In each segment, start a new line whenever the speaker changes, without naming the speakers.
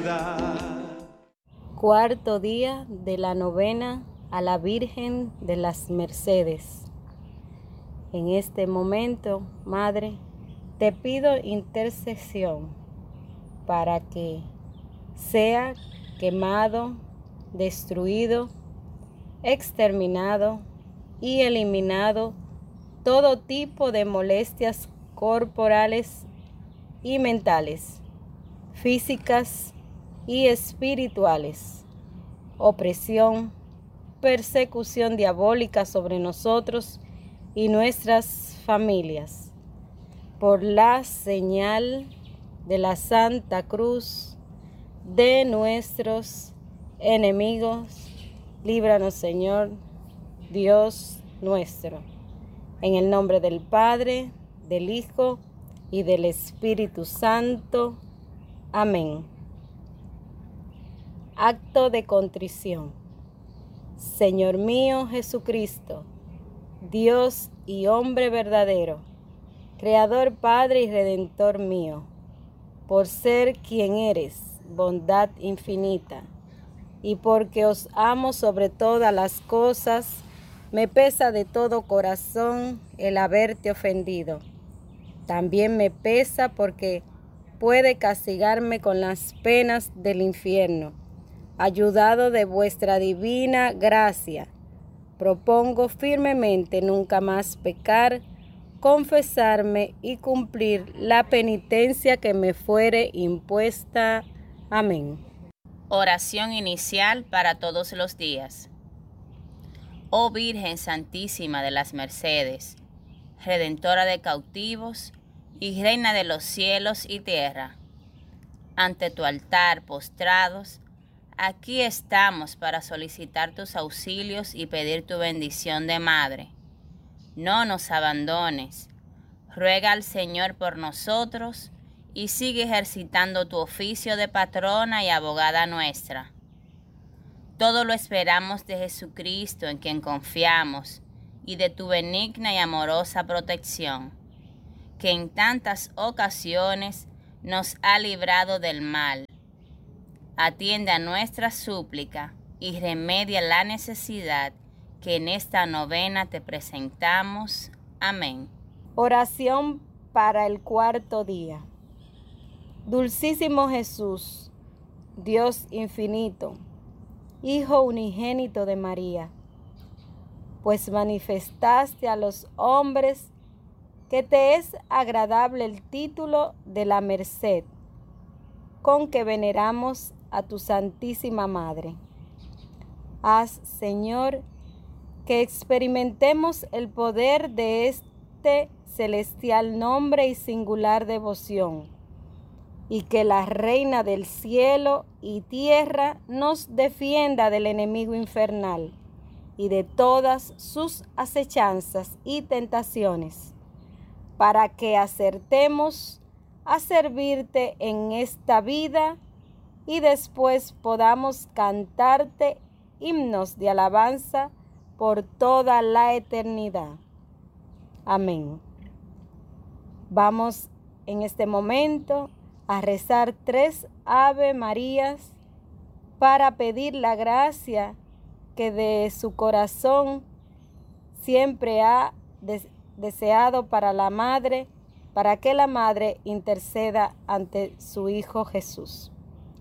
Cuarto día de la novena a la Virgen de las Mercedes. En este momento, Madre, te pido intercesión para que sea quemado, destruido, exterminado y eliminado todo tipo de molestias corporales y mentales, físicas y espirituales, opresión, persecución diabólica sobre nosotros y nuestras familias. Por la señal de la Santa Cruz de nuestros enemigos, líbranos, Señor, Dios nuestro. En el nombre del Padre, del Hijo y del Espíritu Santo. Amén. Acto de contrición. Señor mío Jesucristo, Dios y hombre verdadero, Creador, Padre y Redentor mío, por ser quien eres, bondad infinita, y porque os amo sobre todas las cosas, me pesa de todo corazón el haberte ofendido. También me pesa porque puede castigarme con las penas del infierno. Ayudado de vuestra divina gracia, propongo firmemente nunca más pecar, confesarme y cumplir la penitencia que me fuere impuesta. Amén.
Oración inicial para todos los días. Oh Virgen Santísima de las Mercedes, Redentora de cautivos y Reina de los cielos y tierra, ante tu altar postrados, aquí estamos para solicitar tus auxilios y pedir tu bendición de Madre. No nos abandones. Ruega al Señor por nosotros y sigue ejercitando tu oficio de patrona y abogada nuestra. Todo lo esperamos de Jesucristo, en quien confiamos, y de tu benigna y amorosa protección, que en tantas ocasiones nos ha librado del mal. Atiende a nuestra súplica y remedia la necesidad que en esta novena te presentamos. Amén.
Oración para el cuarto día. Dulcísimo Jesús, Dios infinito, Hijo unigénito de María, pues manifestaste a los hombres que te es agradable el título de la merced, con que veneramos a tu Santísima Madre. Haz, Señor, que experimentemos el poder de este celestial nombre y singular devoción, y que la Reina del cielo y tierra nos defienda del enemigo infernal y de todas sus acechanzas y tentaciones, para que acertemos a servirte en esta vida y después podamos cantarte himnos de alabanza por toda la eternidad. Amén. Vamos en este momento a rezar 3 Ave Marías para pedir la gracia que de su corazón siempre ha deseado para la Madre, para que la Madre interceda ante su Hijo Jesús.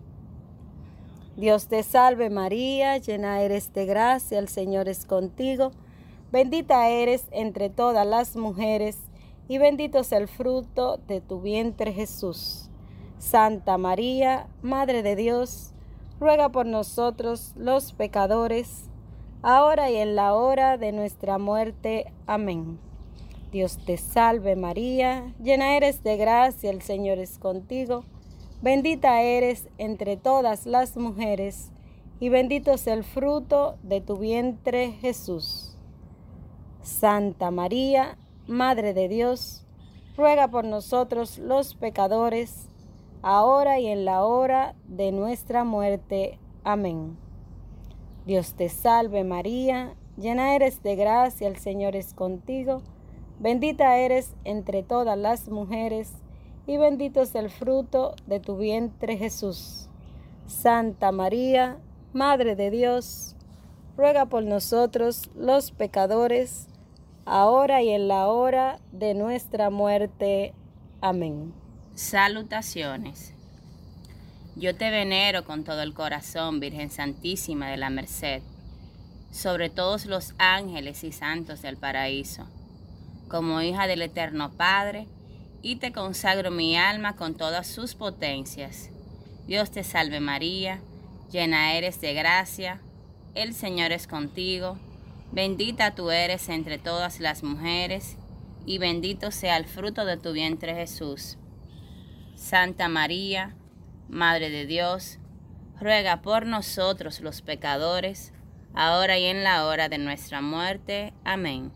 Dios te salve María, llena eres de gracia, el Señor es contigo. Bendita eres entre todas las mujeres, y bendito es el fruto de tu vientre Jesús. Santa María, Madre de Dios, ruega por nosotros los pecadores, ahora y en la hora de nuestra muerte. Amén. Dios te salve María, llena eres de gracia, el Señor es contigo. Bendita eres entre todas las mujeres, y bendito es el fruto de tu vientre Jesús. Santa María, Madre de Dios, ruega por nosotros los pecadores, ahora y en la hora de nuestra muerte. Amén. Dios te salve María, llena eres de gracia, el Señor es contigo. Bendita eres entre todas las mujeres, y bendito es el fruto de tu vientre Jesús. Santa María, Madre de Dios, ruega por nosotros los pecadores, ahora y en la hora de nuestra muerte. Amén.
Salutaciones. Yo te venero con todo el corazón, Virgen Santísima de la Merced, sobre todos los ángeles y santos del paraíso, como hija del Eterno Padre, y te consagro mi alma con todas sus potencias. Dios te salve María, llena eres de gracia, el Señor es contigo, bendita tú eres entre todas las mujeres, y bendito sea el fruto de tu vientre Jesús. Santa María, Madre de Dios, ruega por nosotros los pecadores, ahora y en la hora de nuestra muerte. Amén.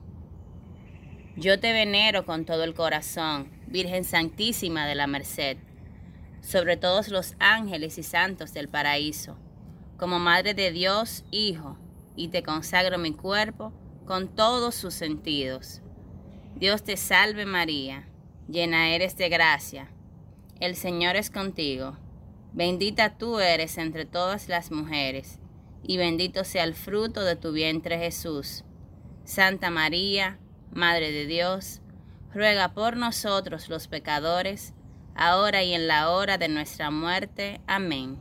Yo te venero con todo el corazón, Virgen Santísima de la Merced, sobre todos los ángeles y santos del paraíso, como Madre de Dios, Hijo, y te consagro mi cuerpo con todos sus sentidos. Dios te salve María, llena eres de gracia, el Señor es contigo, bendita tú eres entre todas las mujeres, y bendito sea el fruto de tu vientre Jesús. Santa María, Madre de Dios, ruega por nosotros los pecadores, ahora y en la hora de nuestra muerte. Amén.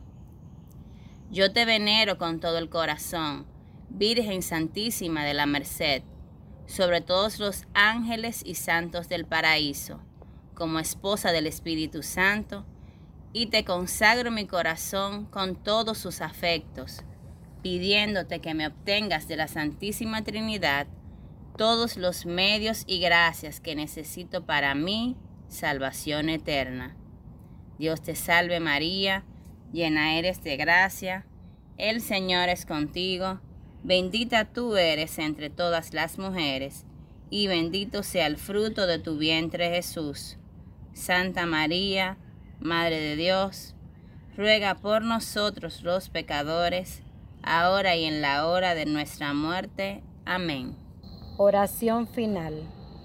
Yo te venero con todo el corazón, Virgen Santísima de la Merced, sobre todos los ángeles y santos del paraíso, como esposa del Espíritu Santo, y te consagro mi corazón con todos sus afectos, pidiéndote que me obtengas de la Santísima Trinidad todos los medios y gracias que necesito para mi salvación eterna. Dios te salve María, llena eres de gracia, el Señor es contigo, bendita tú eres entre todas las mujeres, y bendito sea el fruto de tu vientre Jesús. Santa María, Madre de Dios, ruega por nosotros los pecadores, ahora y en la hora de nuestra muerte. Amén.
Oración final.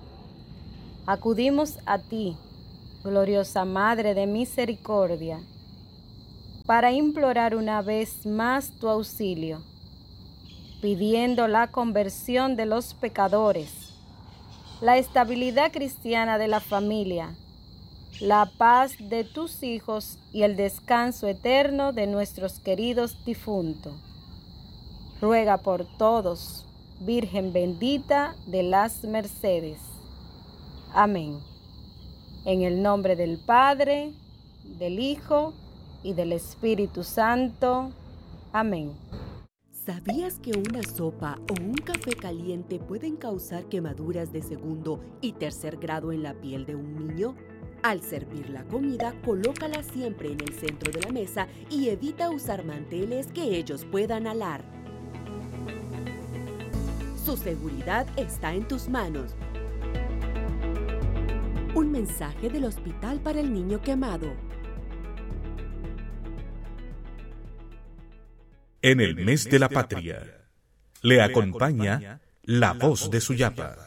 Acudimos a ti, gloriosa Madre de Misericordia, para implorar una vez más tu auxilio, pidiendo la conversión de los pecadores, la estabilidad cristiana de la familia, la paz de tus hijos y el descanso eterno de nuestros queridos difuntos. Ruega por todos, Virgen bendita de las Mercedes. Amén. En el nombre del Padre, del Hijo y del Espíritu Santo. Amén.
¿Sabías que una sopa o un café caliente pueden causar quemaduras de segundo y tercer grado en la piel de un niño? Al servir la comida, colócala siempre en el centro de la mesa y evita usar manteles que ellos puedan alar. Su seguridad está en tus manos. Un mensaje del Hospital para el Niño Quemado.
En el mes de la patria, le acompaña la voz de Suyapa.